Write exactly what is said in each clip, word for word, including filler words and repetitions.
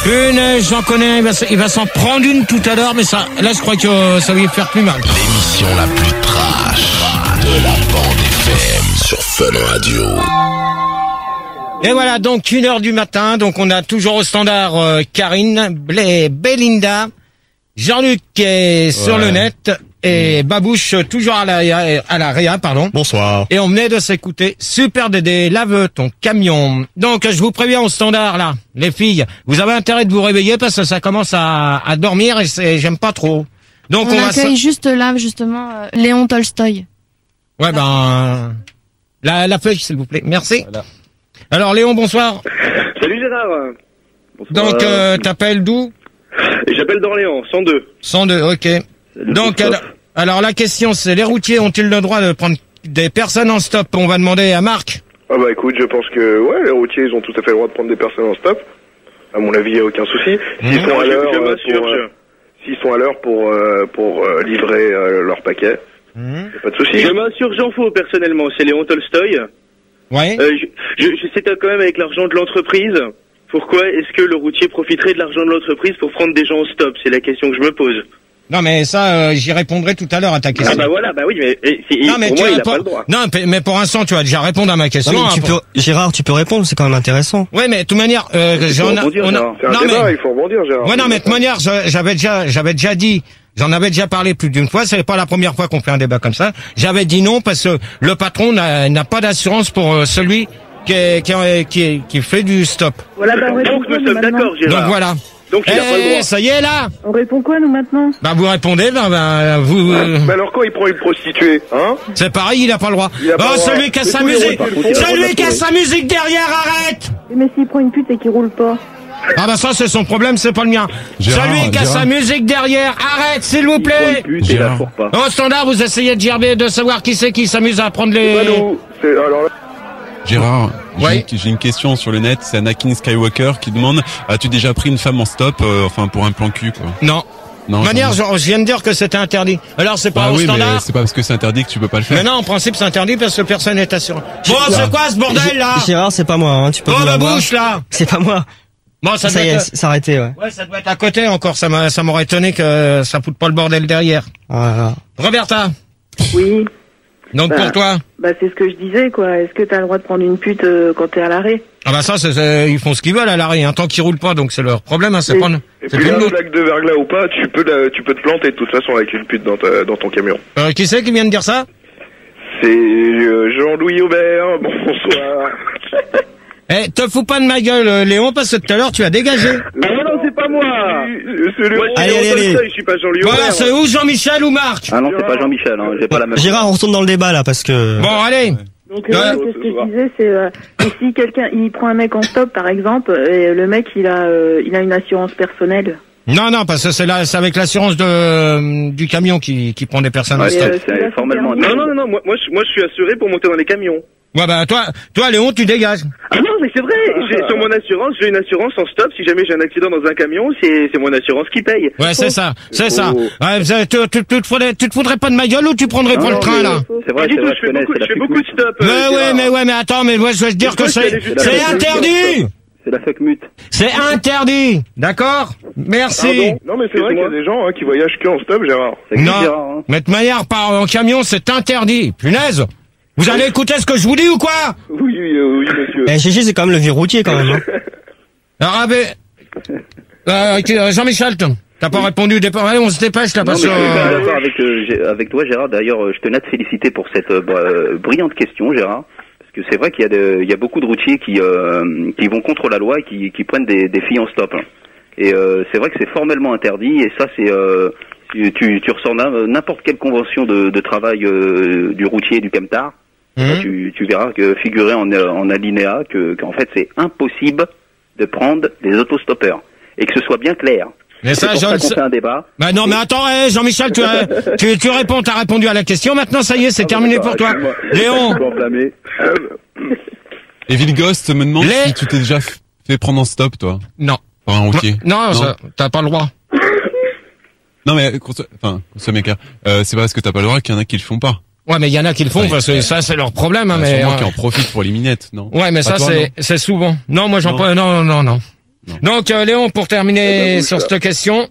Une, j'en connais, il va, il va s'en prendre une tout à l'heure, mais ça, là, je crois que euh, ça va lui faire plus mal. L'émission la plus trash de la bande F M sur Fun Radio. Et voilà, donc une heure du matin, donc on a toujours au standard euh, Karine, Blé, Belinda, Jean-Luc qui est sur Ouais. le net et Babouche toujours à la, à la réa, pardon. Bonsoir. Et on venait de s'écouter Super Dédé, lave ton camion. Donc je vous préviens au standard là, les filles, vous avez intérêt de vous réveiller parce que ça commence à, à dormir et c'est, j'aime pas trop. Donc On, on, va accueille se... juste là, justement, euh, Léon Tolstoï. Ouais ben la, la feuille s'il vous plaît. Merci. Voilà. Alors Léon, bonsoir. Salut Gérard. Bonsoir. Donc euh, t'appelles d'où? Et j'appelle d'Orléans, cent deux. cent deux, ok. Donc, alors, alors la question c'est, les routiers ont-ils le droit de prendre des personnes en stop? On va demander à Marc. Ah bah écoute, je pense que ouais, les routiers ils ont tout à fait le droit de prendre des personnes en stop. À mon avis, il n'y a aucun souci. S'ils Mmh. sont à Je- l'heure je euh, m'assure, pour, euh, je- s'ils sont à l'heure pour euh, pour euh, livrer euh, leur paquet, Mmh. y a pas de souci. Je m'assure, j'en fous personnellement, c'est Léon Tolstoï. Ouais. Euh, je, je, je sais quand même avec l'argent de l'entreprise. Pourquoi est-ce que le routier profiterait de l'argent de l'entreprise pour prendre des gens en stop? C'est la question que je me pose. Non mais ça, euh, j'y répondrai tout à l'heure à ta question. Ah bah voilà, bah oui, mais et, c'est- non mais pour tu moi, il vas a pas le droit. Non mais pour l'instant tu vas déjà répondre à ma question. Non, mais tu hein, peux, Gérard, tu peux répondre, c'est quand même intéressant. Ouais mais de toute manière, euh, Il faut j'en- rebondir, on a- Gérard. C'est un non débat, mais, il faut rebondir, Gérard. ouais non mais de toute manière, je- j'avais déjà, j'avais déjà dit, j'en avais déjà parlé plus d'une fois. C'est pas la première fois qu'on fait un débat comme ça. J'avais dit non parce que le patron n'a n'a pas d'assurance pour euh, celui qui est, qui, est, qui, est- qui fait du stop. Voilà, bah on répond Donc quoi, nous nous, sommes maintenant d'accord, Gérard. Donc voilà. Donc il a pas le Eh, droit. ça y est là. On répond quoi, nous, maintenant? Bah vous répondez, ben, ben vous. euh, Mais alors quand il prend une prostituée, hein? C'est pareil, il a pas le droit. Il a pas Oh, le droit. celui qui a Mais sa tous les musique, routiers le font, il a le celui droit qui a de sa musique derrière, arrête. Mais s'il prend une pute et qu'il roule pas. Ah bah ça c'est son problème, c'est pas le mien. Gérard, celui qui a Gérard. sa musique derrière, arrête s'il vous plaît. Gérard. Au standard, vous essayez de gerber, de savoir qui c'est qui s'amuse à prendre C'est pas les... nous. C'est alors là, Gérard, j'ai Ouais. une- j'ai une question sur le net, c'est Anakin Skywalker qui demande as-tu déjà pris une femme en stop, euh, enfin pour un plan cul quoi. Non. Non. De manière, jamais. je, je viens de dire que c'était interdit. Alors c'est pas Bah au oui, mais standard. c'est pas parce que c'est interdit que tu peux pas le faire. Mais non, en principe c'est interdit parce que personne n'est assuré. Bon, c'est quoi ce bordel là? Gérard, c'est pas moi, hein, tu peux Oh vous la l'avoir. bouche là. C'est pas moi. Bon, ça, Ça doit y est, être... c'est arrêté, ouais. Ouais, ça doit être à côté encore. Ça m'a, ça m'aurait étonné que ça foute pas le bordel derrière. Voilà. Roberta. Oui. Donc Bah. pour toi. Bah, c'est ce que je disais, quoi. Est-ce que t'as le droit de prendre une pute euh, quand t'es à l'arrêt? Ah bah ça, c'est, c'est- ils font ce qu'ils veulent à l'arrêt, hein, tant qu'ils roulent pas, donc c'est leur problème, hein, c'est Oui. pas, et c'est puis pas là, une autre. blague de verglas ou pas, tu peux la- tu peux te planter de toute façon avec une pute dans ta, dans ton camion. Euh, qui c'est qui vient de dire ça? C'est euh, Jean-Louis Aubert. Bonsoir. Eh, te fous pas de ma gueule, euh, Léon, parce que tout à l'heure tu as dégagé. Ah non, non, c'est pas moi. C'est le Moi, je suis Allez, Léon allez, allez. Tolstoï, je suis pas Jean-Louis Voilà, Aubert. c'est ou Jean-Michel ou Marc. Ah non, c'est pas Jean-Michel, hein, j'ai pas la même. Gérard, on retourne dans le débat, là, parce que... Bon, allez. Donc, Ouais. euh, qu'est-ce que je disais, c'est euh, que si quelqu'un, il prend un mec en stop, par exemple, et le mec, il a, euh, il a une assurance personnelle. Non, non, parce que c'est là, c'est avec l'assurance de, euh, du camion qui, qui prend des personnes en Ouais, Et, stop. euh, c'est celui-là, formellement c'est permis. Non, non, non, non, moi, moi, je, moi, je suis assuré pour monter dans les camions. Ouais, bah, toi, toi, Léon, tu dégages. Ah non, mais c'est vrai, j'ai, sur mon assurance, j'ai une assurance en stop, si jamais j'ai un accident dans un camion, c'est, c'est mon assurance qui paye. Ouais, c'est ça, c'est ça. Oh. Ouais, vous avez- tu, tu, tu te foutrais, tu te foutrais pas de ma gueule ou tu prendrais Non, pas le non, train, mais- là? C'est vrai, Pas du c'est tout, vrai, je fais connais, beaucoup, c'est je la fais beaucoup fuck de stop. Mais euh, ouais, Gérard. mais ouais, mais attends, mais moi, je veux te dire que Pourquoi c'est, je suis allé c'est jusqu'à- interdit! C'est la fuck mute. C'est interdit! D'accord? Merci! Pardon. Non mais c'est vrai qu'il y a des gens hein, qui voyagent que en stop, Gérard. C'est Non, Gérard, hein. mais de manière, par en camion, c'est interdit. Punaise! Vous allez écouter ce que je vous dis ou quoi? Oui, oui, euh, oui, monsieur. Eh, Gégé, c'est quand même le vieux routier, quand même, hein. Alors, ah, mais, euh, euh, Jean-Michel, t'as t'as pas répondu au départ. Allez, on se dépêche, là, Non, parce mais que... je suis pas euh, d'accord avec, euh, Gé- avec toi, Gérard. D'ailleurs, euh, je tenais à te féliciter pour cette euh, br- euh, brillante question, Gérard. Parce que c'est vrai qu'il y a, de, il y a beaucoup de routiers qui, euh, qui vont contre la loi et qui, qui prennent des, des filles en stop. hein. Et euh, c'est vrai que c'est formellement interdit. Et ça, c'est euh, tu, tu, tu ressors na- n'importe quelle convention de, de travail euh, du routier et du camtar. hum. Tu, tu verras que figurer en, en alinéa que qu'en fait c'est impossible de prendre des autostoppeurs et que ce soit bien clair. Mais C'est ça, pour je ça le qu'on sais. fait un débat. Bah non, mais attends, eh, Jean-Michel, tu, as- tu, tu réponds, t'as répondu à la question. Maintenant, ça y est, c'est terminé pour toi. Léon, Et Vilgost me demande Les- si tu t'es déjà f- fait prendre en stop, toi, non. par un routier. Non, ça, t'as pas le droit. Non, mais, qu'on soit- enfin, qu'on soit méca, euh, c'est pas parce que t'as pas le droit qu'il y en a qui le font pas. Ouais, mais il y en a qui le font Ouais. parce que ça, c'est leur problème, hein, Il y en a mais... sûrement euh, qui en profitent pour les minettes, non? Ouais, mais Pas ça, toi, c'est, c'est souvent. Non, moi, j'en Non. prends, non, non, non. Donc, euh, Léon, pour terminer sur cette question.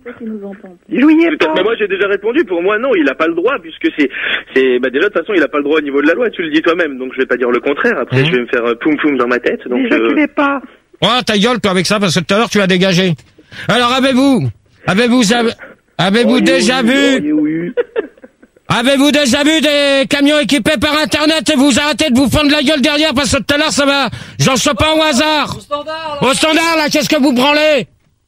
Bah, moi, j'ai déjà répondu. Pour moi, non, il a pas le droit, puisque c'est, c'est, bah, déjà, de toute façon, il a pas le droit au niveau de la loi. Tu le dis toi-même. Donc, je vais pas dire le contraire. Après, Mmh. je vais me faire euh, poum poum dans ma tête. Donc, euh... pas. Oh, ta gueule, toi, avec ça, parce que tout à l'heure, tu l'as dégagé. Alors, avez-vous, avez-vous, avez- avez-vous Oh, déjà oui, vu, oui, oui. avez-vous déjà vu des camions équipés par Internet et vous arrêtez de vous fendre la gueule derrière parce que tout à l'heure, ça va, j'en sais pas au hasard. Au standard, là. Au standard, là, qu'est-ce que vous branlez?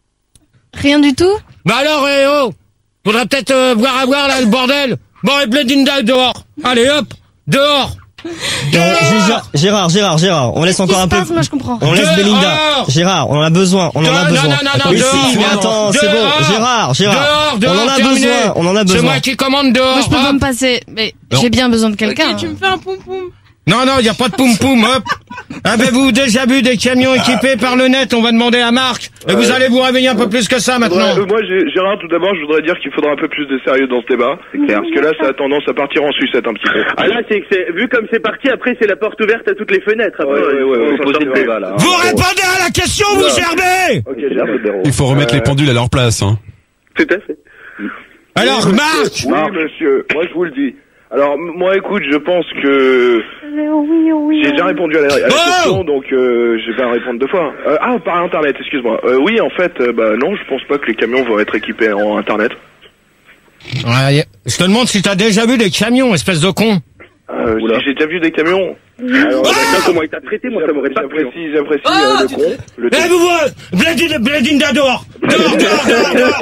Rien du tout? Bah alors, eh oh, faudra peut-être euh, voir à voir, là, le bordel. Bon, et Bledinda, dehors. Allez, hop, dehors. Non, Gérard, Gérard, Gérard, Gérard, on laisse encore un peu. Moi, je comprends. On laisse Dehors. Belinda. Gérard, on en a besoin, on en a Dehors, besoin. non, non, non, non, Mais si, dehors. mais attends, c'est Dehors. bon. Gérard, Gérard, Dehors, dehors, on en a terminé. besoin, on en a C'est besoin. moi qui commande dehors. Moi, je peux pas hop. me passer. Mais Non. j'ai bien besoin de quelqu'un. Ok, tu me fais un poum poum. Non, non, il n'y a pas de poum-poum, hop. Avez-vous déjà vu des camions équipés par le net? On va demander à Marc. Et vous allez vous réveiller un peu plus que ça maintenant. Ouais, euh, moi, j'ai- Gérard, tout d'abord, je voudrais dire qu'il faudra un peu plus de sérieux dans ce débat. C'est clair. Parce que là, ça a tendance à partir en sucette un petit peu. Ah là, c'est que c'est, vu comme c'est parti, après, c'est la porte ouverte à toutes les fenêtres. Après, Ouais, ouais, ouais, on ouais, s'en Poser sort le débat, là. hein. Vous répondez à la question, vous gerbez. Ok, C'est là, Fédéro. Il faut remettre Euh, les pendules à leur place. Hein. Tout à fait. Alors, Oui, Marc. monsieur. Oui, monsieur. Moi, je vous le dis. Alors, m- moi, écoute, je pense que j'ai déjà répondu à la, à la Oh question, donc euh, je vais pas répondre deux fois. Euh, ah, par Internet, excuse-moi. Euh, oui, en fait, euh, bah non, je pense pas que les camions vont être équipés en Internet. Ouais, je te demande si t'as déjà vu des camions, espèce de con. Euh, si j'ai déjà vu des camions. Alors, Oh, putain, comment il t'a traité, moi, ça m'aurait pas plu. J'apprécie, j'apprécie euh, le con. Le Eh, vous voyez, Bledinda, Bledinda dehors. Dehors, dehors, dehors, dehors.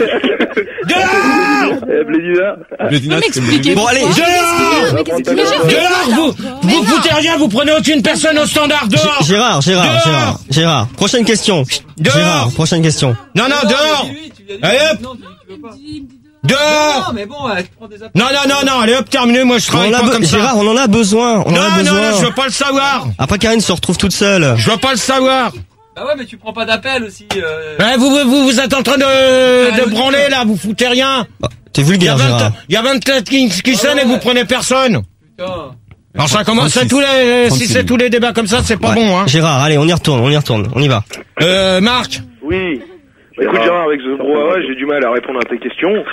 Dehors. Eh, Blédina. Blédina, c'est m'expliquer. Bon, allez, Dehors. Dehors, vous, vous foutez rien, vous prenez aucune personne au standard, dehors. Gérard, Gérard, Dehors. Gérard, Gérard. Prochaine question. Dehors. Gérard, prochaine question. Non, non, dehors. Allez, hop. Dehors. mais bon, tu prends des Non, non, non, non, allez hop, terminé, moi je On travaille en a pas be- comme ça. Gérard, on en a besoin, on en Non, a non, besoin. non, je veux pas le savoir. Après, Karine se retrouve toute seule. Je veux pas le savoir. Bah ouais, mais tu prends pas d'appel aussi. Euh... Eh, vous, vous, vous êtes en train de, de branler, là, vous foutez rien. Bah, T'es Il y a vulgaire, vingt, Gérard. il y a vingt-quatre qui, qui sonnent et vous prenez personne. Putain. Alors ça commence, c'est trente-six. tous les, si trente-six. c'est tous les débats comme ça, c'est pas Ouais. bon, hein. Gérard, allez, on y retourne, on y retourne, on y va. Euh, Marc. Oui. Bah, écoute, Gérard, avec ce brouhaha, j'ai du mal à répondre à tes questions.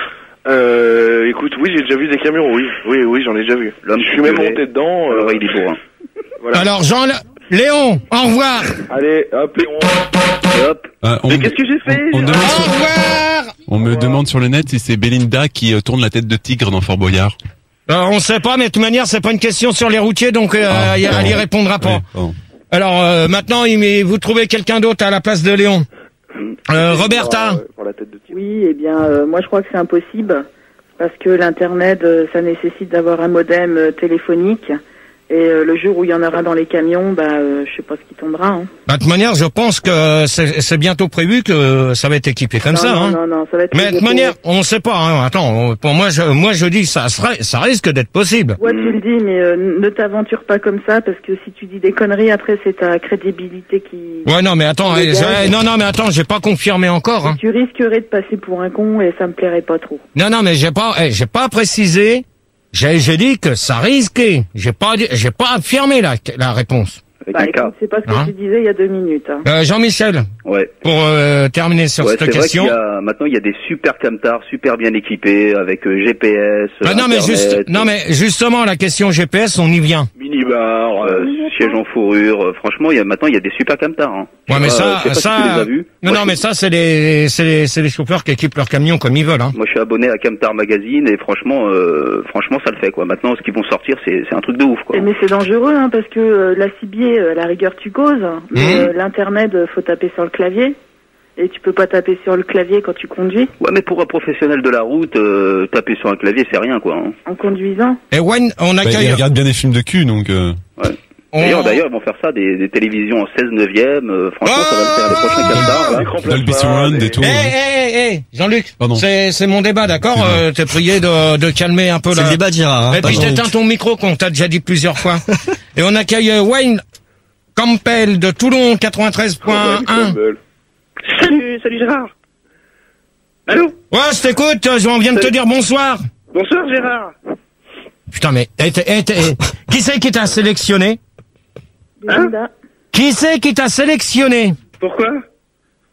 Euh, écoute, oui, j'ai déjà vu des camions, oui. Oui, oui, j'en ai déjà vu. L'homme Je suis même qui monté dedans. Alors, Euh, il est bourrin. voilà. Alors Jean, Léon, au revoir. Allez, hop, Léon. Et hop. Euh, on, Mais qu'est-ce que j'ai fait? on, on Au demande sur- revoir. on me demande sur le net si c'est Belinda qui euh, tourne la tête de tigre dans Fort Boyard. Euh, on sait pas, mais de toute manière, c'est pas une question sur les routiers, donc euh, Ah, y- elle y pardon. répondra pas. Ouais, pardon. Alors euh, maintenant, il- mais vous trouvez quelqu'un d'autre à la place de Léon. Euh, Roberta. Pour, pour la tête de tigre. Oui, eh bien, euh, moi je crois que c'est impossible parce que l'internet, euh, ça nécessite d'avoir un modem euh, téléphonique. Et euh, le jour où il y en aura dans les camions, bah, euh, je sais pas ce qui tombera. Hein. Bah, de toute manière, je pense que c'est c'est bientôt prévu que ça va être équipé comme non, ça. non, hein. non, non, ça va être. Mais de toute manière, on sait pas. Hein. Attends, on- pour moi, je, moi je dis ça sera, ça risque d'être possible. Ouais, tu le dis, mais euh, ne t'aventure pas comme ça parce que si tu dis des conneries, après c'est ta crédibilité qui. Ouais, non, mais attends, Les eh, gars, j'ai- non, non, mais attends, j'ai pas confirmé encore. Hein. Tu risquerais de passer pour un con et ça me plairait pas trop. Non, non, mais j'ai pas, eh, j'ai pas précisé. J'ai, j'ai dit que ça risquait. J'ai pas, dit- j'ai pas affirmé la, la réponse. Avec Bah un cas. écoute, c'est pas ce que Hein tu disais il y a deux minutes. Hein. Euh, Jean-Michel, Ouais. pour euh, terminer sur Ouais, cette c'est vrai question. qu'il y a, maintenant, il y a des super camtars, super bien équipés, avec euh, G P S. Bah, non, mais Internet, juste, non, mais justement, la question G P S, on y vient. Minibar, euh, siège en fourrure. euh, franchement, il y a, maintenant, il y a des super camtars. Hein. Je Ouais, sais mais pas, ça, je sais pas si tu les ça, as vus. non, Moi, non, je mais suis- ça, c'est les, c'est les, c'est les chauffeurs qui équipent leur camion comme ils veulent, hein. Moi, je suis abonné à Camtar Magazine et franchement, euh, franchement, ça le fait, quoi. Maintenant, ce qu'ils vont sortir, c'est, c'est un truc de ouf, quoi. Eh, Mais c'est dangereux hein, parce que euh, la cibier, euh, à la rigueur tu causes, mais Mmh. euh, l'internet, euh, faut taper sur le clavier. Et tu peux pas taper sur le clavier quand tu conduis, Ouais, mais pour un professionnel de la route, euh, taper sur un clavier, c'est rien, quoi. Hein. en conduisant. Et Wayne, on Bah, accueille. il regarde bien des films de cul, donc... Euh... Ouais. on- D'ailleurs, d'ailleurs, ils vont faire ça, des, des télévisions en seize neuvième. Euh, franchement, ça va le faire les prochains camtars. là. Écran Dolby plasma, Surround des- et tout. Eh, eh, eh, Jean-Luc, Pardon. c'est, c'est mon débat, d'accord? Excuse-moi. Euh, t'es prié de, de calmer un peu C'est là. le débat de Gérard, hein, Et pas puis Jean-Luc. t'éteins ton micro qu'on t'a déjà dit plusieurs fois. Et on accueille euh, Wayne Campbell de Toulon quatre-vingt-treize point un. Salut, salut Gérard. Allô? Ouais, je t'écoute, euh, on vient de te dire bonsoir. Bonsoir Gérard. Putain, mais eh, t'es- eh, t'es- eh, qui c'est qui t'a sélectionné? Hein? Belinda. Qui c'est qui t'a sélectionné? Pourquoi?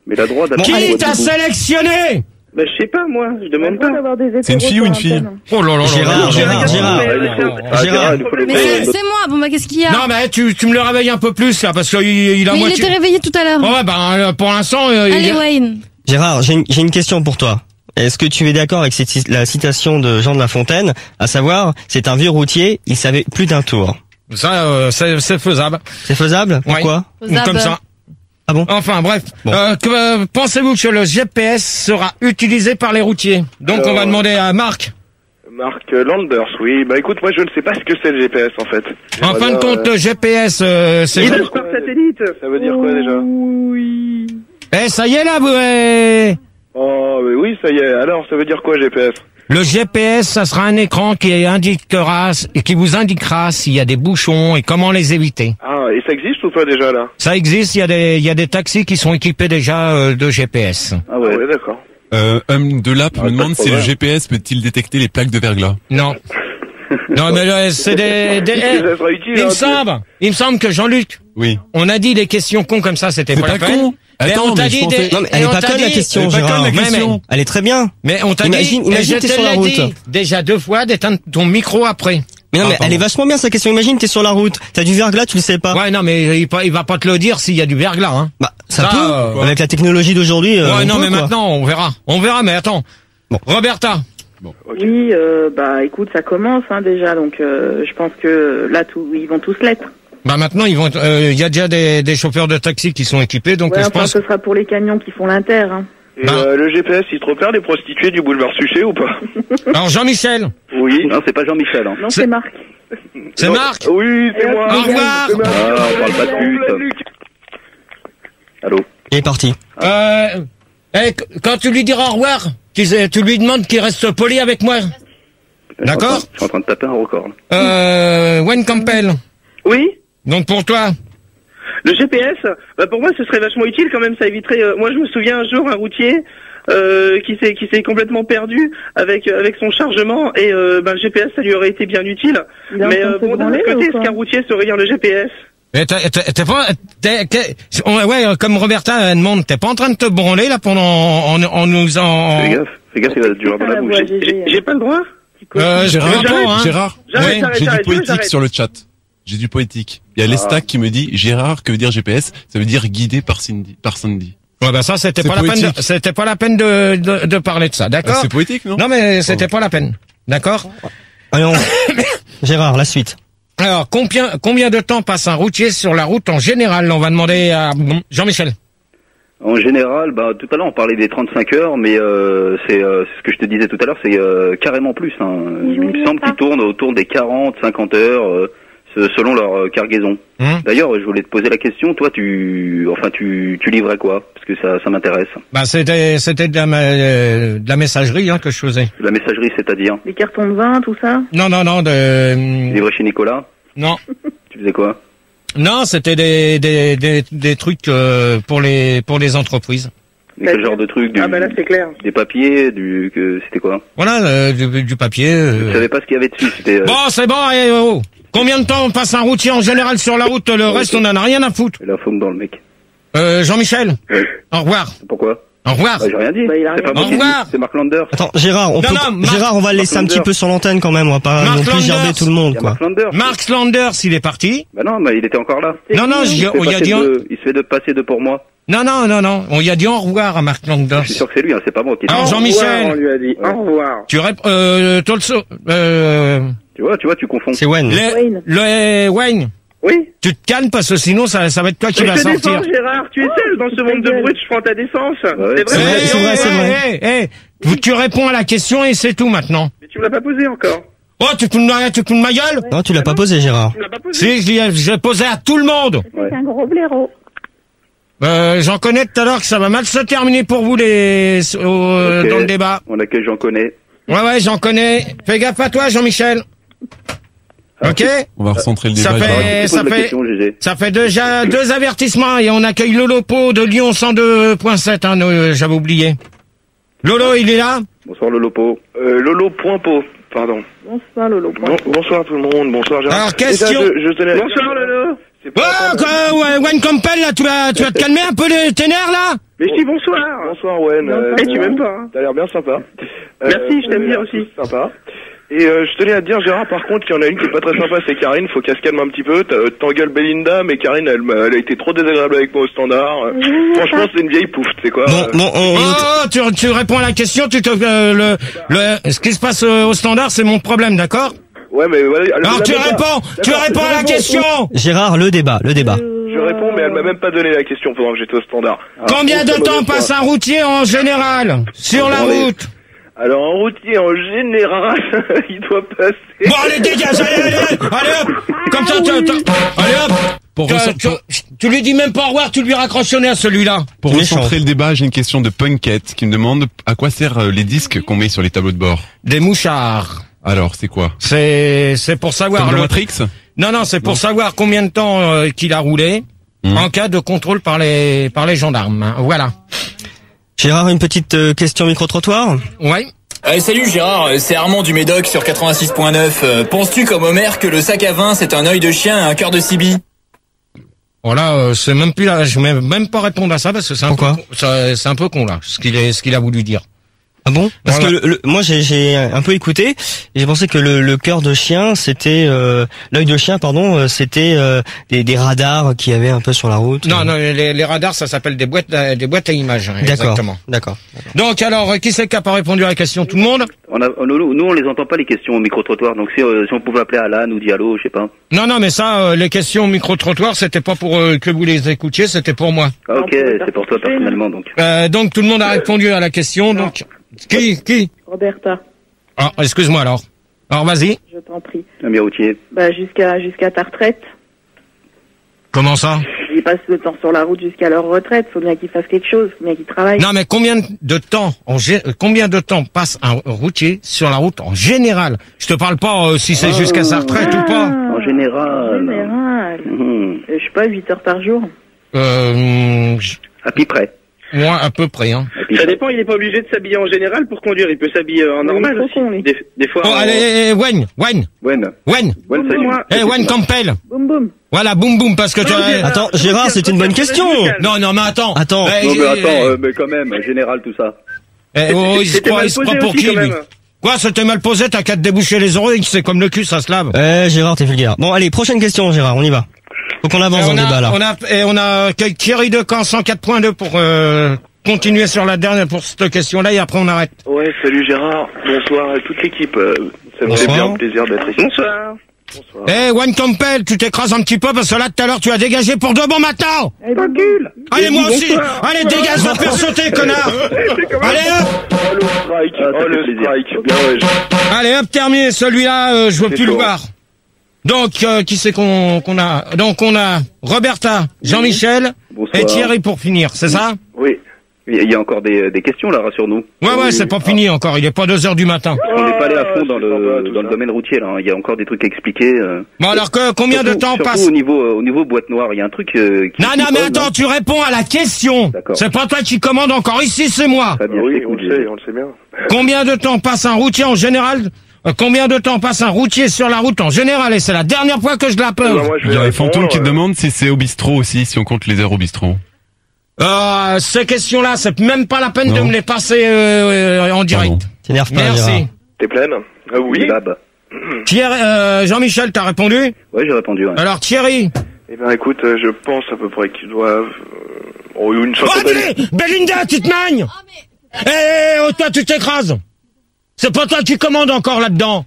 Mais la droite... Bon, qui t'a sélectionné? Bah, je sais pas, moi, je demande pas. C'est une fille ou une fille? Oh là là là. Gérard, Gérard, Gérard. Ah, Gérard. il faut le Mais faire. c'est c'est moi, bon bah qu'est-ce qu'il y a? Non, mais tu, tu me le réveilles un peu plus, là, parce qu'il il a Mais il moitié... était réveillé tout à l'heure. Ouais, ben, pour l'instant, euh, Allez il... Wayne. Gérard, j'ai une, j'ai une question pour toi. Est-ce que tu es d'accord avec cette, la citation de Jean de La Fontaine, à savoir, c'est un vieux routier, il savait plus d'un tour. Ça, euh, c'est c'est faisable. C'est faisable? Pourquoi? Faisable. Comme ça. Ah bon? Enfin, bref. Bon. Euh, que, euh, pensez-vous que le G P S sera utilisé par les routiers? Donc, Alors, on va demander à Marc. Marc Landers, oui. Bah écoute, moi je ne sais pas ce que c'est le G P S en fait. En fin de Euh, compte, le G P S, euh, c'est... Il est par satellite. Ça veut dire quoi déjà? Oui. Eh, ça y est, là, vous... euh, Oh, mais oui, ça y est. Alors, ça veut dire quoi G P S? Le G P S, ça sera un écran qui indiquera et qui vous indiquera s'il y a des bouchons et comment les éviter. Ah, et ça existe ou pas déjà là? Ça existe, il y a des, il y a des taxis qui sont équipés déjà euh, de G P S. Ah Ah ouais. ouais, d'accord. Euh, homme de Lap Ah, me pas demande de si le problème. G P S peut-il détecter les plaques de verglas. Non. Non, mais là, c'est des... des Est-ce eh, que ça sera utile, il me hein, semble, il me semble que Jean-Luc, Oui. on a dit des questions cons comme ça, c'était C'est pas, pas la peine. con. Mais Attends, on t'a mais je dit pensais- des... Non, mais elle et est on pas t'a conne la dit- question, Elle est pas Gérard. conne, la Mais- question. Elle est très bien. Mais on t'a Imagine- dit, et imagine je t'es te sur la l'ai route. dit déjà deux fois d'éteindre ton micro après. Mais non, Ah, mais elle pardon. est vachement bien sa question. Imagine, t'es sur la route, t'as du verglas, tu le sais pas. Ouais, non, mais il, pa- il va pas te le dire s'il y a du verglas, hein. Bah, ça, Ça, peut. euh, Avec la technologie d'aujourd'hui. euh, ouais, on non, peut, mais quoi. maintenant, on verra. On verra, mais attends. Bon. Roberta. Oui, euh, bah écoute, ça commence hein, déjà, donc euh, je pense que là, tout, ils vont tous l'être. Bah maintenant, ils vont. Il y a déjà des, des chauffeurs de taxi qui sont équipés, donc Ouais, je enfin, pense. ce sera pour les camions qui font l'inter. Hein. Et Bah. euh, le G P S, il te repère les prostituées du boulevard Suchet ou pas? Alors Jean-Michel, Oui. Non, c'est pas Jean-Michel. Hein. Non, C'est- c'est Marc. c'est Non. Marc. Oui, c'est Et moi. Au revoir. C'est Marc. Ah, on parle pas de pute. Luc. Allô. Il est parti. Euh, eh, qu- quand tu lui diras au revoir, tu, tu lui demandes qu'il reste poli avec moi. D'accord. Je suis en train de taper un record. Là. Euh, Wayne Campbell. Oui. Donc pour toi. Le G P S, bah pour moi ce serait vachement utile quand même, ça éviterait. euh, moi je me souviens un jour un routier euh, qui s'est qui s'est complètement perdu avec avec son chargement et euh, bah, le G P S ça lui aurait été bien utile. Il est en Mais train de euh, se bon d'un branler, autre côté, ou est-ce quoi qu'un routier se regarde le G P S? Mais t'es, t'es, t'es pas, t'es, t'es- ouais, ouais, comme Roberta elle demande, t'es pas en train de te branler là pendant en, en nous en. Fais gaffe. Fais gaffe, il va durer dans Ah, la la bouche. voix, J'ai Gégé. j'ai pas le droit. Euh, Gérard, je réponds, hein. Gérard, J'arrête, Oui, j'arrête, j'ai du j'arrête, poétique j'arrête. sur le chat. J'ai du poétique. Il y a l'Estac qui me dit Gérard, que veut dire G P S? Ça veut dire guidé par Cindy. Par Sandy. Ouais, bah ça c'était C'est pas la peine. poétique. De, c'était pas la peine de de, de parler de ça, Ah, d'accord. c'est poétique, non? Non mais c'était pas la peine, d'accord. Allons. Gérard, la suite. Alors combien combien de temps passe un routier sur la route en général? On va demander à Jean-Michel. En général, bah tout à l'heure on parlait des trente-cinq heures, mais euh, c'est euh, c'est ce que je te disais tout à l'heure, c'est euh, carrément plus. Hein. Il me semble qu'ils tournent autour des quarante, cinquante heures, euh, se- selon leur euh, cargaison. Hum. D'ailleurs, je voulais te poser la question. Toi, tu, enfin, tu, tu livrais quoi? Parce que ça, ça m'intéresse. Bah c'était c'était de la, ma- euh, de la messagerie hein, que je faisais. La messagerie, c'est-à-dire Les cartons de vin, tout ça. Non non non de livrer chez Nicolas. non Tu faisais quoi? non c'était des des des, des trucs euh, pour les pour les entreprises. Mais quel genre de truc? Du, Ah bah là c'est clair. Des papiers, du, que c'était quoi? Voilà euh, du, du papier. Je Euh... savais pas ce qu'il y avait dessus. C'était. Euh, Bon c'est bon. Eh, oh. Combien de temps on passe un routier en général sur la route? Le reste on en a rien à foutre. la faune dans le mec. Euh, Jean-Michel. Ouais. Au revoir. Pourquoi? Au revoir. Bah, j'ai rien dit. Bah, il a c'est rien pas moi dit. qui Au ai dit, revoir. c'est Mark Landers. Attends, Gérard, on Non, peut, non, Marc- Gérard, on va le laisser un Landers. petit peu sur l'antenne quand même. On va pas Mark non plus gerber Landers. tout le monde, Il y a quoi. Mark Landers. Mark Slanders, il est parti. Bah non, mais il était encore là. Non, non, Il j'ai- se fait on y a passer dit. de- il se fait de passer de pour moi. Non, non, non, non. On y a dit au revoir à Mark Landers. Je suis sûr que c'est lui, hein, c'est pas moi qui ai dit. Alors, Au Jean-Michel. revoir, on lui a dit. Au revoir. Tu rép... euh, Tolso, euh, Tu vois, tu vois, tu confonds. C'est Wayne. le, Wayne. le, Wayne, Oui. tu te calmes parce que sinon ça, ça va être toi qui Mais vas je te sortir. défends Gérard, tu es seul dans ce monde de brut, je prends ta défense. Ouais, C'est c'est vrai. vrai, c'est vrai, c'est vrai. Eh, eh, eh, tu réponds à la question et c'est tout maintenant. Mais tu me l'as pas posé encore. Oh, tu te fous de ma, tu te fous de ma gueule? Non, tu l'as pas posé, Gérard. Tu me l'as pas posé. Si, je l'ai- je l'ai posé à tout le monde. Ouais. C'est un gros blaireau. Euh, j'en connais tout à l'heure que ça va mal se terminer pour vous les, au- Ok. dans le débat. On accueille, j'en connais. Ouais, ouais, j'en connais. Fais gaffe à toi, Jean-Michel. Ok? On va recentrer le Ça débat. fait- Gérard. Eh, Tu ça poses la fait- question, G G. Ça fait déjà deux avertissements et on accueille Lolo Po de Lyon cent deux point sept, hein, nous, j'avais oublié. Lolo, il est là? Bonsoir le Lopo. Euh, Lolo point po, pardon. Bonsoir, Lolo. Bon, bonsoir tout le monde, bonsoir Gérard. Alors, question. Déjà, je, je tenais à- Bonsoir Lolo. C'est Oh, pas quoi, ouais, Wayne Campbell, là, tu vas, tu vas te calmer un peu les tes nerfs, là? Mais je dis bonsoir. Bonsoir, Wen. Euh, Eh, tu m'aimes pas, hein. T'as l'air bien sympa. Merci, je t'aime bien t'as l'air aussi. Sympa. Et euh, je tenais à te dire, Gérard, par contre, qu'il y en a une qui est pas très sympa, c'est Karine. Faut qu'elle se calme un petit peu. T'as- T'engueules Belinda, mais Karine, elle, m'a- elle a été trop désagréable avec moi au standard. Euh, Franchement, c'est une vieille pouffe, tu sais quoi. Bon, Euh, bon, on, Oh, oh, tu, tu réponds à la question, tu te, euh, le, le, ce qui se passe euh, au standard, c'est mon problème, d'accord? Ouais, mais voilà. elle- Alors elle tu m'a même réponds, pas- tu D'accord, réponds je à la réponds. question. Gérard, le débat, le débat. Je réponds, mais elle m'a même pas donné la question pendant que j'étais au standard. Alors, Combien je de trouve ça temps mauvaise passe foi. un routier en général sur la Attendez. route? Alors, en routier, en général, il doit passer... Bon, allez, dégage, allez, allez, allez, hop. Comme ça, tu, tu- allez, hop. Pour, Tu, recen- tu, tu lui dis même pas au revoir, tu lui raccroches au nez à celui-là. pour Méchant. recentrer le débat, j'ai une question de Punkette qui me demande à quoi servent euh, les disques qu'on met sur les tableaux de bord. Des mouchards. Alors, c'est quoi? C'est, c'est pour savoir Comme dans le- Matrix? Non, non, c'est pour savoir combien de temps euh, qu'il a roulé Hmm. en cas de contrôle par les, par les gendarmes. hein. Voilà. Gérard, une petite euh, question micro-trottoir. Ouais. Euh, salut Gérard, euh, c'est Armand du Médoc sur quatre-vingt-six point neuf. Euh, penses-tu comme Homer que le sac à vin c'est un œil de chien et un cœur de Sibylle? Voilà, euh, c'est même plus là, je vais même pas répondre à ça parce que c'est un Pourquoi peu, con- ça- c'est un peu con là, ce qu'il est, ce qu'il a voulu dire. Ah bon? Parce Voilà. que le, le- moi j'ai j'ai un peu écouté et j'ai pensé que le, le cœur de chien c'était euh, l'œil de chien pardon euh, c'était euh, des, des radars qui avaient un peu sur la route. Non, non, les, les radars, ça s'appelle des boîtes, à- des boîtes à images, hein, D'accord. exactement. D'accord. Donc alors, euh, qui c'est qui a pas répondu à la question? Tout le monde? On a, nous, nous, on les entend pas les questions au micro-trottoir, donc si, euh, si on pouvait appeler Alan ou Diallo, je sais pas. Non, non, mais ça, euh, les questions micro-trottoir, c'était pas pour euh, que vous les écoutiez, c'était pour moi. Ah, ok, c'est pour toi personnellement, donc. Euh, donc tout le monde a répondu à la question. Donc qui, qui? Roberta, Ah, excuse-moi alors. Alors vas-y. je t'en prie. Un bien routier. Bah, jusqu'à jusqu'à ta retraite. Comment ça? Ils passent le temps sur la route jusqu'à leur retraite. Faut bien qu'ils fassent quelque chose, faut bien qu'ils travaillent. Non, mais combien de temps, en gé- euh, combien de temps passe un routier sur la route en général? Je te parle pas euh, si c'est jusqu'à sa retraite ou pas. En général. En général. Mhm. Euh, Je sais pas, huit heures par jour. Euh, je- À peu près. moi à peu près. Hein. Ça dépend, il est pas obligé de s'habiller en général pour conduire. Il peut s'habiller euh, en Mais normal il faut aussi. qu'on, lui. Des, des fois. Oh, en- allez, Wayne, Wayne, Wen. Wayne. Wen, salut. Moi, Eh, Wayne Campbell. Boum boum. Voilà, boum boum, parce que tu Non, as... Gérard. Attends, Gérard, c'est une bonne question. Non, non, mais attends. Attends. Eh, Non, mais eh, attends, eh, euh, mais quand même, général, tout ça. eh, oh, il se C'était croit, mal il se croit posé pour aussi, qui, quand lui? même. Quoi, c'était mal posé, t'as qu'à te déboucher les oreilles, c'est comme le cul, ça se lave. Eh Gérard, t'es vulgaire. Bon allez, prochaine question Gérard, on y va. Faut qu'on avance Et dans on, le a, débat là. on a, et on a que Thierry Decamp, cent quatre point deux pour euh, continuer sur la dernière, pour cette question-là, et après on arrête. Ouais, salut Gérard. Bonsoir à toute l'équipe. Euh, ça me fait Bonsoir. bien plaisir d'être ici. Bonsoir. Bonsoir. Eh, Wayne Campbell, tu t'écrases un petit peu, parce que là, tout à l'heure, tu as dégagé pour de bon maintenant. Allez, boum, boum. Allez, moi aussi. bonsoir. Allez, dégage, va faire sauter, connard. Allez, hop. Oh le strike, Ah, ça oh fait le plaisir. strike. Bien ouais. je- Allez, hop, terminé. Celui-là, euh, je veux C'est plus le chaud. voir. Donc, euh, qui c'est qu'on qu'on a? Donc, on a Roberta, Jean-Michel Bonsoir. et Thierry pour finir, c'est ça? Oui. Il y a encore des, des questions là, rassure-nous. Ouais, ouais, c'est pas fini encore. Il est pas deux heures du matin. On n'est pas allé à fond dans c'est sympa, le, tout dans le ça. domaine routier là. hein. Il y a encore des trucs à expliquer. euh. Bon, alors que combien de Surtout- temps surtout passe? au niveau, euh, au niveau boîte noire, il y a un truc euh, qui. Non, qui non, mais pose, attends, hein. tu réponds à la question. D'accord. C'est pas toi qui commande encore ici, c'est moi. Très bien, je Oui, on t'écoute, le Gégé. sait, on le sait bien. Combien de temps passe un routier en général? euh, Combien de temps passe un routier sur la route en général? Et c'est la dernière fois que je la Eh ben, pose. moi, je Il vais y a répondre, Fantôme qui te euh, demande si c'est au bistrot aussi, si on compte les heures au bistrot. Euh, ces questions-là, c'est même pas la peine de Non. me les passer euh, euh, en direct. Pardon. T'énerve pas Gérard. Merci. T'es pleine? Ah oui. Lab. Thierry, euh, Jean-Michel, t'as répondu? Ouais, j'ai répondu. Ouais. Alors Thierry. Eh ben écoute, euh, je pense à peu près qu'ils doivent... Euh, oh, une Oh, cinquantaine... allez, Belinda, tu te magnes. Eh, eh, oh, toi, tu t'écrases. C'est pas toi qui commande encore là-dedans.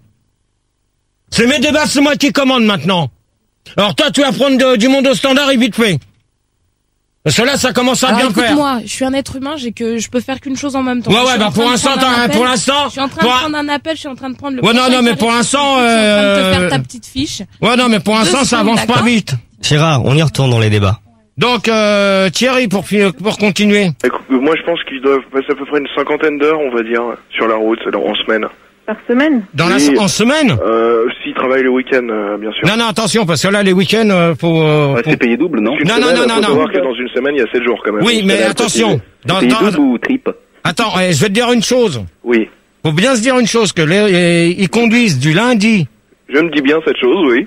C'est mes débats, c'est moi qui commande maintenant. Alors toi, tu vas prendre de- du monde au standard et vite fait. Parce que là, ça commence à Alors, bien faire. écoute-moi, je suis un être humain, j'ai que je peux faire qu'une chose en même temps. Ouais, Je ouais, suis bah en pour train de l'instant, prendre un t'as- appel, pour l'instant, Je suis en train pour de un- prendre un appel, je suis en train de prendre le Ouais, non, conseil non, mais pour téléphonique, l'instant, je suis en train de te euh, faire ta petite fiche. Ouais, non, mais pour l'instant, Deux ça secondes, avance pas d'accord. vite. Gérard, on y retourne dans les débats. Donc, euh, Thierry, pour, fi- pour continuer. Écoute, euh, moi je pense qu'ils doivent passer à peu près une cinquantaine d'heures, on va dire, sur la route, c'est-à-dire en semaine. Par semaine. Dans la, Oui. en semaine? Euh, s'ils travaillent le week-end, euh, bien sûr. Non, non, attention, parce que là, les week-ends, euh, faut... euh, Ouais, faut- c'est payé double, non? Une Non, semaine, non, non, faut non, savoir non. que dans une semaine, il y a sept jours quand même. Oui, Une mais semaine, attention. C'est Dans, payé dans- double ou triple? Attends, eh, je vais te dire une chose. Oui. Faut bien se dire une chose, que les, les- ils conduisent du lundi Je me dis bien cette chose, oui.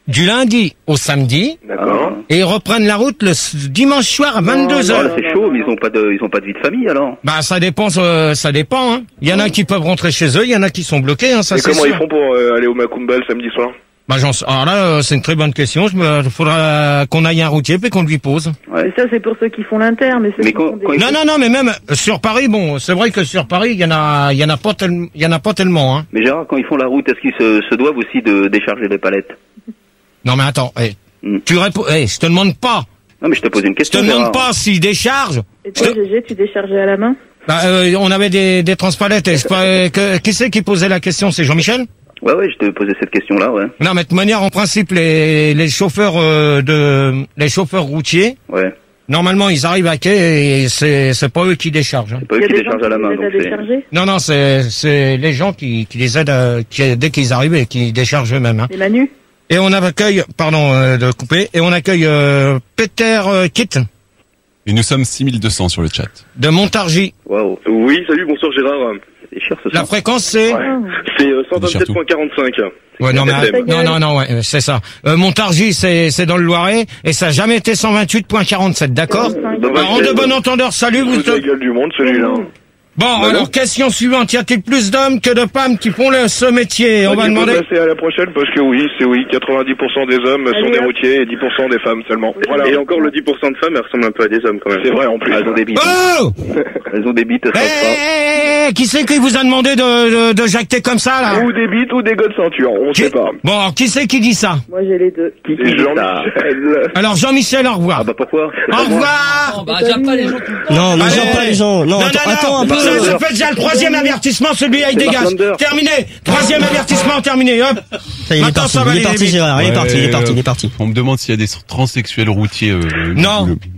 du lundi au samedi. D'accord. Et ils reprennent la route le s- dimanche soir à vingt-deux Oh, heures. là, c'est chaud, mais ils ont pas de, ils ont pas de vie de famille alors. Bah ça dépend, euh, ça dépend. Hein. Il y en a qui peuvent rentrer chez eux, il y en a qui sont bloqués. Hein, ça Et c'est comment sûr. ils font pour euh, aller au Macumba le samedi soir? Bah j'en sais. Alors là, euh, c'est une très bonne question. Il faudra qu'on aille à un routier puis qu'on lui pose. Mais ça, c'est pour ceux qui font l'inter, mais ceux Mais qui quand- font des... quand ils- Non, non, non, mais même euh, sur Paris, bon, c'est vrai que sur Paris, il y en a, il y en a pas tellement, il y en a pas tellement. Hein. Mais Gérard, quand ils font la route, est-ce qu'ils se, se doivent aussi de décharger les palettes? Non mais attends, eh, Hmm. tu réponds. Eh, je te demande pas. Non, mais je te pose une Je te question. demande Gérard. pas s'ils déchargent. Et toi, G G, tu déchargeais à la main? Bah, euh, on avait des, des transpalettes. Et je sais pas, euh, que- qui c'est qui posait la question? C'est Jean-Michel? Ouais, ouais, je te posais cette question-là, ouais. Non, mais de toute manière, en principe, les, les chauffeurs euh, de, les chauffeurs routiers, Ouais. normalement, ils arrivent à quai et c'est, c'est pas eux qui déchargent. hein. C'est pas eux Il y a qui des gens déchargent qui à la main, les donc aident à c'est. décharger? Non, non, c'est, c'est les gens qui, qui les aident à, qui, dès qu'ils arrivent et qui déchargent eux-mêmes. Hein. Les Manu? Et on accueille, pardon euh, de couper, et on accueille euh, Peter euh, Kitt Et nous sommes six mille deux cents sur le chat. de Montargis. Waouh. Oui, salut, bonsoir Gérard. C'est cher ce La soir. fréquence c'est Ouais. C'est euh, cent vingt-sept virgule quarante-cinq. ouais, non, mais, F M. non, non, non, ouais, euh, c'est ça. Euh, Montargis, c'est, c'est dans le Loiret, et ça a jamais été cent vingt-huit virgule quarante-sept, d'accord? Dommage, Alors, en de c'est- bon entendeur, salut, vous. Foutre la gueule du monde celui-là. Bon, Bah alors, non. question suivante. Y a-t-il plus d'hommes que de femmes qui font le, ce métier? On va Il faut demander. passer à la prochaine parce que oui, c'est oui, quatre-vingt-dix pour cent des hommes sont Allez, des hop. routiers et dix pour cent des femmes seulement. Voilà. Et encore le dix pour cent de femmes, elles ressemblent un peu à des hommes quand même. C'est vrai en plus. Elles ont des bites. Oh! Elles ont des bites, elles Eh, savent pas. eh, eh, qui c'est qui vous a demandé de, de, de jacter comme ça, là? Ou des bites ou des gars de ceinture, on Qui- sait pas. Bon, alors, qui c'est qui dit ça? Moi, j'ai les deux. Qui qui C'est dit ça? Jean-Michel. Alors, Jean-Michel, au revoir. Ah bah pourquoi? Au revoir! Non, bah, j'aime pas les gens tout le temps. Non, ne Allez. gère pas les gens. Non, attends, attends un peu. Ça, ça fait déjà le troisième avertissement, celui-là, il C'est dégage. Bartender. Terminé. Troisième avertissement, terminé, hop. Ça y est, il est Maintenant, parti, ça va il est aller parti vite. Gérard, il est Ouais, parti, il est parti, il est euh, parti. On me demande s'il y a des transsexuels routiers. Euh, Non. le-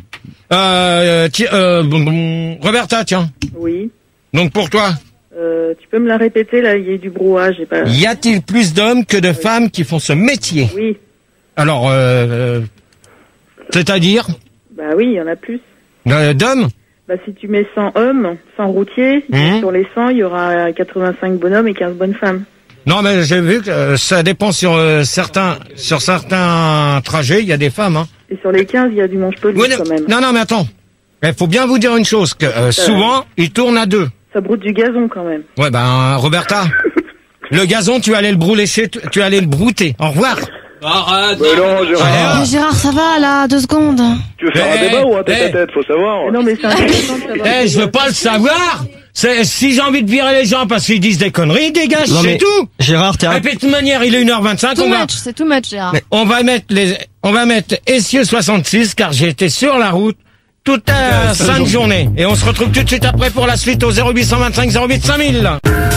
Euh, ti- euh, bon, bon, Roberta, tiens. Oui. Donc, pour toi, Euh, tu peux me la répéter, là, il y a eu du brouhaha, j'ai pas... y a-t-il plus d'hommes que de femmes qui font ce métier? Oui. Alors, euh, euh, c'est-à-dire, Bah oui, il y en a plus. euh, d'hommes? Bah si tu mets cent hommes, cent routiers, Mhm. sur les cent, il y aura quatre-vingt-cinq bonhommes et quinze bonnes femmes. Non, mais j'ai vu que euh, ça dépend sur euh, certains, sur certains trajets, il y a des femmes, hein. Et sur les quinze, il y a du mange-poli Oui, non, quand même. non, non, mais attends. Il faut bien vous dire une chose, que euh, souvent, ils tournent à deux. Ça broute du gazon quand même. Ouais, ben, Roberta, le gazon, tu allais le brûler chez, t- tu allais le brouter. Au revoir. Arrête. Mais non, Gérard. Ah. Mais Gérard, ça va là, deux secondes. Tu veux faire Eh, un débat ou un eh. tête-à-tête, faut savoir. Mais non, mais c'est intéressant de savoir. Eh, je veux pas le savoir. C'est, si j'ai envie de virer les gens parce qu'ils disent des conneries, dégage, Non, c'est mais- tout. Gérard, t'es Et un... puis, de toute manière, il est une heure vingt-cinq, Too on va, much, c'est too much, Gérard. Mais- on va mettre les, on va mettre essieu soixante-six car j'ai été sur la route toute la sainte journée. Et on se retrouve tout de suite après pour la suite au zéro huit cent vingt-cinq zéro huit cinq mille.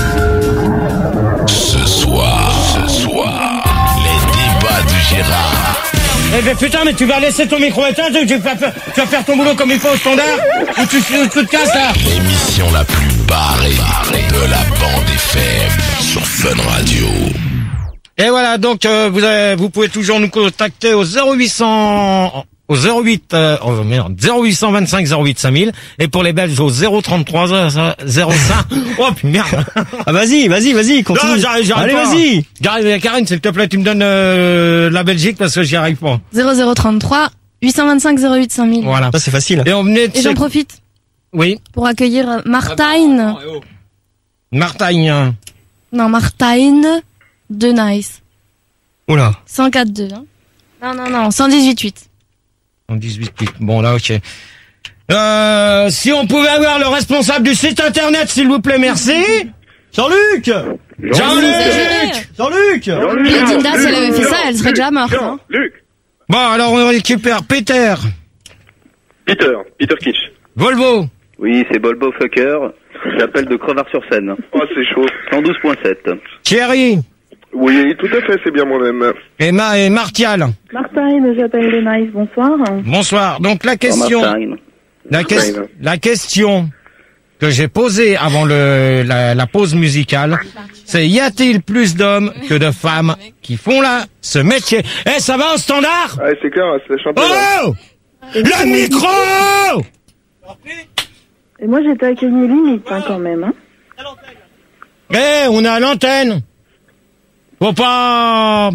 Ce soir, ce soir, les débats de Gérard. Eh ben putain, mais tu vas laisser ton micro éteint, tu, tu vas faire, tu vas faire ton boulot comme il faut au standard, ou tu, tu, tu te casses là. L'émission la plus barrée de la bande F M sur Fun Radio. Et voilà, donc euh, vous avez, vous pouvez toujours nous contacter au zéro huit cents, au zéro huit, euh, oh merde, zéro huit cent vingt-cinq zéro huit cinq mille, et pour les Belges au zéro trente-trois zéro cinq. Oh merde. Ah, vas-y, vas-y, vas-y, continue. Non, j'arrive, j'arrive Allez, pas. vas-y. J'arrive, Karine, s'il te plaît, tu me donnes euh, la Belgique parce que j'y arrive pas. zéro zéro trente-trois huit cent vingt-cinq zéro huit cinq mille. Voilà. Ça, c'est facile. Et on venait de Et j'en chez- profite Oui, pour accueillir euh, Martine. Eh oh. Martagne. Non, Martine de Nice. Oula. cent quatre deux. Hein. Non, non, non, cent dix-huit huit. En dix-huit huit. Bon, là, ok. Euh, si on pouvait avoir le responsable du site internet, s'il vous plaît, merci. Jean-Luc Jean-Luc. Jean-Luc Et Dinda, si elle avait fait ça, elle serait déjà morte. Hein. Luc. Bon, alors on récupère Peter, Peter. Peter Kitsch. Volvo, Oui, c'est Bolbo Fucker. J'appelle de Crevard-sur-Seine. Oh, c'est chaud. cent douze virgule sept. Thierry Oui, tout à fait, c'est bien moi-même. et, Ma et Martial. Martine, j'appelle les Nice, bonsoir. Bonsoir. Donc la question, Martine. la, que- la question que j'ai posée avant le, la, la pause musicale, c'est y a-t-il plus d'hommes que de femmes qui font là ce métier? Eh, ça va au standard? Ouais, c'est clair, c'est la championnat. Oh! Le micro! Et moi, j'étais à Kenny limite, hein, quand même. Hein. Eh, on est à l'antenne. Faut pas,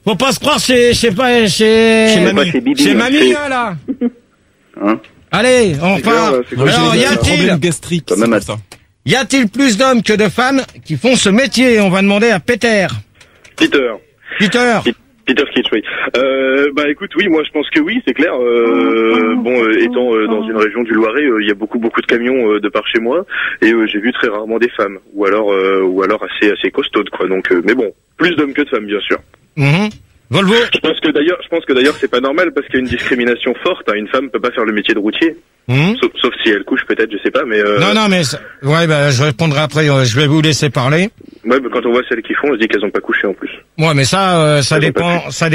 Faut pas se croire, c'est, c'est pas, c'est, Chez mamie. Chez Bibi, c'est hein, mamie, chez- hein, là. Hein Allez, on C'est clair, part. c'est clair. Alors, y J'ai un problème a-t-il, gastrique, Quand c'est même pour à- ça. y a-t-il plus d'hommes que de femmes qui font ce métier? On va demander à Peter. Peter. Peter. Peter Kitsch, oui. Euh, bah écoute, oui, moi je pense que oui, c'est clair. Euh, bon, euh, étant euh, dans une région du Loiret, euh, il y a beaucoup beaucoup de camions euh, de par chez moi, et euh, j'ai vu très rarement des femmes, ou alors euh, ou alors assez assez costaudes, quoi. Donc, euh, mais bon, plus d'hommes que de femmes, bien sûr. Mhm. Volvo. Je pense que d'ailleurs, je pense que d'ailleurs c'est pas normal parce qu'il y a une discrimination forte. Hein. Une femme peut pas faire le métier de routier, Mhm. sauf, sauf si elle couche peut-être, je sais pas, mais euh, Non, non, mais, ça- ouais, bah, je répondrai après, euh, je vais vous laisser parler. ouais, bah, quand on voit celles qui font, on se dit qu'elles ont pas couché en plus. Ouais, mais ça, euh, ça Elles ont pas dépend, ça